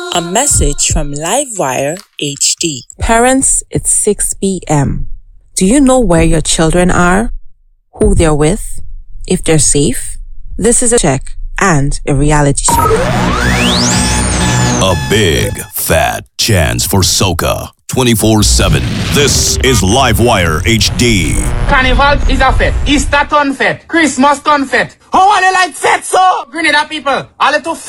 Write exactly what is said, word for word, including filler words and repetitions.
A message from Livewire H D. Parents, it's six p.m. Do you know where your children are? Who they're with? If they're safe? This is a check and a reality check. A big, fat chance for soca. twenty-four seven. This is Livewire H D. Carnival is a fete. Easter ton fete. Christmas ton fete. How are they like fete so? Grenada people, a little